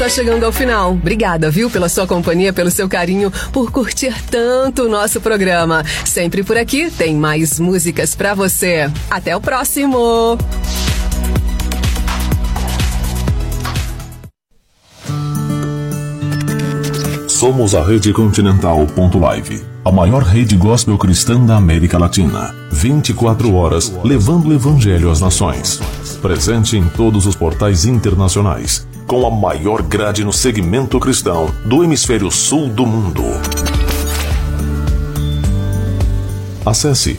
tá chegando ao final. Obrigada, viu, pela sua companhia, pelo seu carinho, por curtir tanto o nosso programa. Sempre por aqui tem mais músicas pra você. Até o próximo! Somos a Rede Continental.live, a maior rede gospel cristã da América Latina. 24 horas levando o evangelho às nações. Presente em todos os portais internacionais, com a maior grade no segmento cristão do hemisfério sul do mundo. Acesse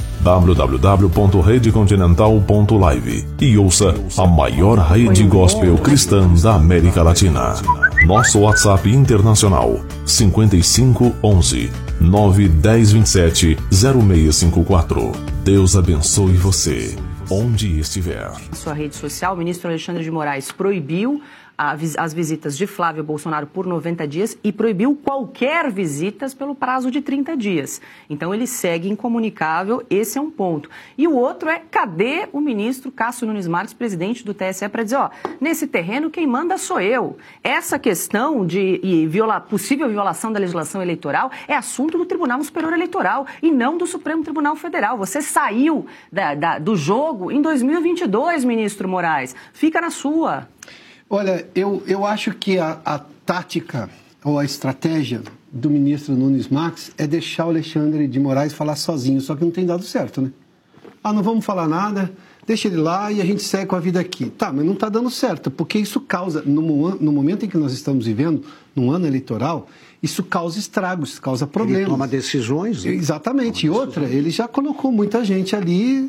www.redecontinental.live e ouça a maior rede gospel cristã da América Latina. Nosso WhatsApp internacional 55 11 910 27 0654. Deus abençoe você, onde estiver. Na sua rede social, o ministro Alexandre de Moraes proibiu as visitas de Flávio Bolsonaro por 90 dias e proibiu qualquer visitas pelo prazo de 30 dias. Então ele segue incomunicável, esse é um ponto. E o outro é, cadê o ministro Cássio Nunes Marques, presidente do TSE, para dizer, nesse terreno quem manda sou eu. Essa questão de possível violação da legislação eleitoral é assunto do Tribunal Superior Eleitoral e não do Supremo Tribunal Federal. Você saiu do jogo em 2022, ministro Moraes. Fica na sua. Olha, eu acho que a tática ou a estratégia do ministro Nunes Marques é deixar o Alexandre de Moraes falar sozinho, só que não tem dado certo, né? Não vamos falar nada, deixa ele lá e a gente segue com a vida aqui. Tá, mas não está dando certo, porque isso causa, no momento em que nós estamos vivendo, num ano eleitoral, isso causa estragos, causa problemas. Ele toma decisões. Né? Exatamente. E outra, ele já colocou muita gente ali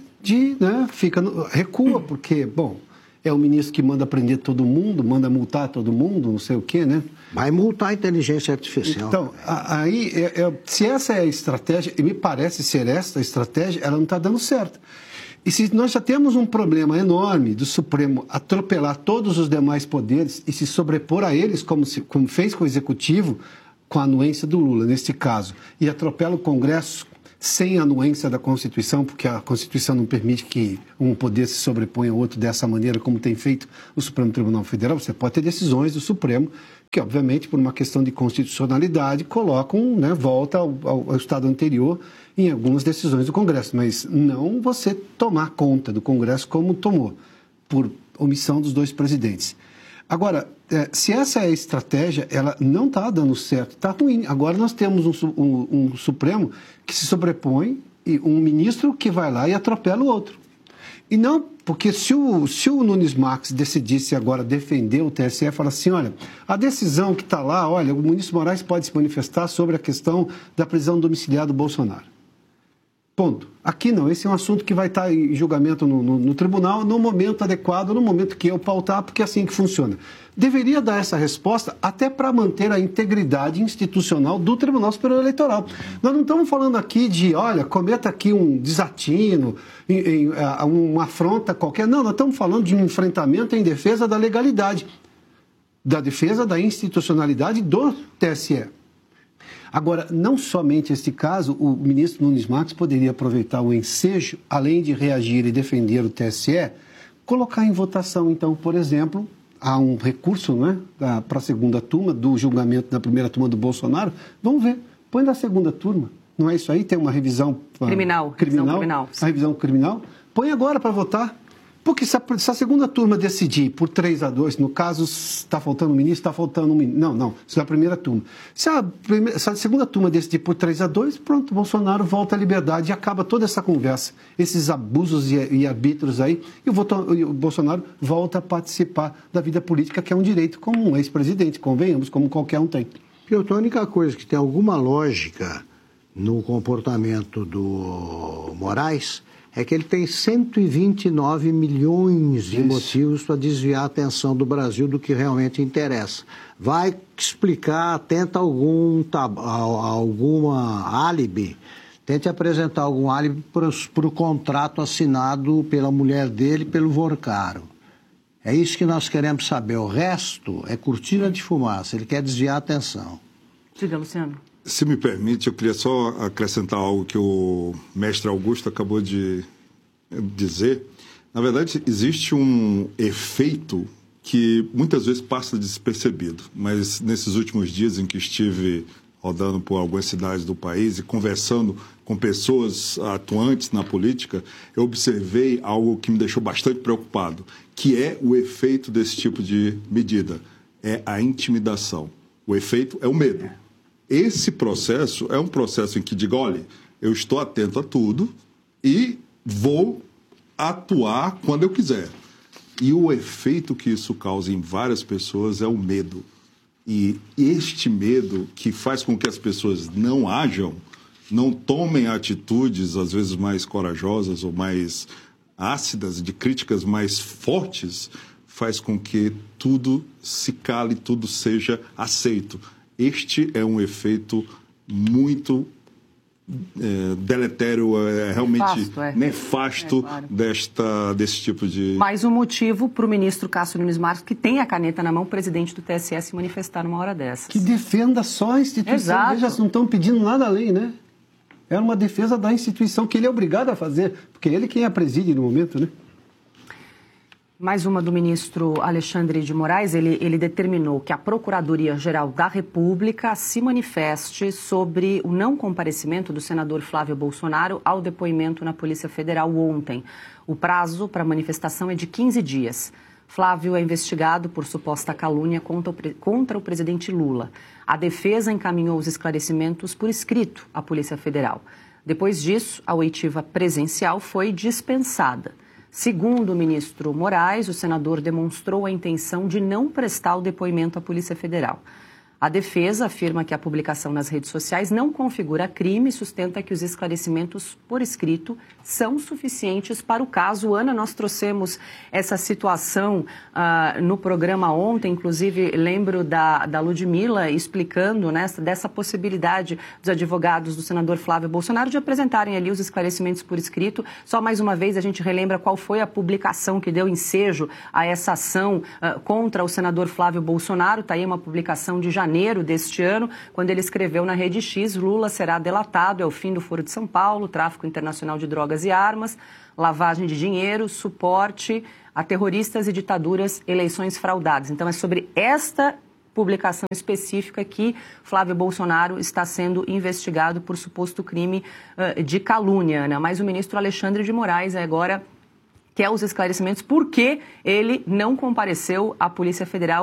recua, porque, bom... É o ministro que manda prender todo mundo, manda multar todo mundo, não sei o quê, né? Vai multar a inteligência artificial. Então, aí, se essa é a estratégia, e me parece ser essa a estratégia, ela não está dando certo. E se nós já temos um problema enorme do Supremo atropelar todos os demais poderes e se sobrepor a eles, como fez com o Executivo, com a anuência do Lula, neste caso, e atropela o Congresso sem a anuência da Constituição, porque a Constituição não permite que um poder se sobreponha ao outro dessa maneira, como tem feito o Supremo Tribunal Federal. Você pode ter decisões do Supremo que, obviamente, por uma questão de constitucionalidade, colocam, volta ao estado anterior em algumas decisões do Congresso, mas não você tomar conta do Congresso como tomou, por omissão dos dois presidentes. Agora, se essa é a estratégia, ela não está dando certo, está ruim. Agora nós temos um Supremo que se sobrepõe e um ministro que vai lá e atropela o outro. E não, porque se o Nunes Marques decidisse agora defender o TSE, fala assim, olha, a decisão que está lá, olha, o ministro Moraes pode se manifestar sobre a questão da prisão domiciliar do Bolsonaro. Ponto. Aqui não, esse é um assunto que vai estar em julgamento no tribunal no momento adequado, no momento que eu pautar, porque é assim que funciona. Deveria dar essa resposta até para manter a integridade institucional do Tribunal Superior Eleitoral. Nós não estamos falando aqui de, olha, cometa aqui um desatino, uma afronta qualquer. Não, nós estamos falando de um enfrentamento em defesa da legalidade, da defesa da institucionalidade do TSE. Agora, não somente este caso, o ministro Nunes Marques poderia aproveitar o ensejo, além de reagir e defender o TSE, colocar em votação, então, por exemplo, há um recurso para a segunda turma do julgamento da primeira turma do Bolsonaro. Vamos ver, põe na segunda turma. Não é isso aí? Tem uma revisão criminal. A revisão criminal. Põe agora para votar. Porque se a segunda turma decidir por 3-2, no caso, está faltando um ministro, está faltando um ministro. Não, isso é a primeira turma. Se a segunda turma decidir por 3-2, pronto, Bolsonaro volta à liberdade e acaba toda essa conversa, esses abusos e arbítrios aí, e o Bolsonaro volta a participar da vida política, que é um direito como um ex-presidente, convenhamos, como qualquer um tem. A única coisa que tem alguma lógica no comportamento do Moraes é que ele tem 129 milhões de motivos para desviar a atenção do Brasil do que realmente interessa. Vai explicar, tenta alguma álibi, tente apresentar algum álibi para o contrato assinado pela mulher dele e pelo Vorcaro. É isso que nós queremos saber. O resto é cortina de fumaça, ele quer desviar a atenção. Diga, Luciano. Se me permite, eu queria só acrescentar algo que o mestre Augusto acabou de dizer. Na verdade, existe um efeito que muitas vezes passa despercebido, mas nesses últimos dias em que estive rodando por algumas cidades do país e conversando com pessoas atuantes na política, eu observei algo que me deixou bastante preocupado, que é o efeito desse tipo de medida, é a intimidação. O efeito é o medo. Esse processo é um processo em que digo, olha, eu estou atento a tudo e vou atuar quando eu quiser. E o efeito que isso causa em várias pessoas é o medo. E este medo que faz com que as pessoas não ajam, não tomem atitudes, às vezes mais corajosas ou mais ácidas, de críticas mais fortes, faz com que tudo se cale, tudo seja aceito. Este é um efeito muito deletério, realmente nefasto claro. Desse tipo de... Mais um motivo para o ministro Cássio Nunes Marques, que tem a caneta na mão, presidente do TSE, se manifestar numa hora dessas. Que defenda só a instituição. Exato. Veja, não estão pedindo nada além, né? É uma defesa da instituição que ele é obrigado a fazer, porque ele quem a preside no momento, né? Mais uma do ministro Alexandre de Moraes, ele determinou que a Procuradoria-Geral da República se manifeste sobre o não comparecimento do senador Flávio Bolsonaro ao depoimento na Polícia Federal ontem. O prazo para a manifestação é de 15 dias. Flávio é investigado por suposta calúnia contra o presidente Lula. A defesa encaminhou os esclarecimentos por escrito à Polícia Federal. Depois disso, a oitiva presencial foi dispensada. Segundo o ministro Moraes, o senador demonstrou a intenção de não prestar o depoimento à Polícia Federal. A defesa afirma que a publicação nas redes sociais não configura crime e sustenta que os esclarecimentos por escrito são suficientes para o caso. Ana, nós trouxemos essa situação no programa ontem, inclusive lembro da Ludmila explicando, né, dessa possibilidade dos advogados do senador Flávio Bolsonaro de apresentarem ali os esclarecimentos por escrito. Só mais uma vez a gente relembra qual foi a publicação que deu ensejo a essa ação contra o senador Flávio Bolsonaro. Está aí uma publicação de janeiro deste ano, quando ele escreveu na Rede X: Lula será delatado, é o fim do Foro de São Paulo, tráfico internacional de drogas e armas, lavagem de dinheiro, suporte a terroristas e ditaduras, eleições fraudadas. Então é sobre esta publicação específica que Flávio Bolsonaro está sendo investigado por suposto crime de calúnia, né? Mas o ministro Alexandre de Moraes agora quer os esclarecimentos porque ele não compareceu à Polícia Federal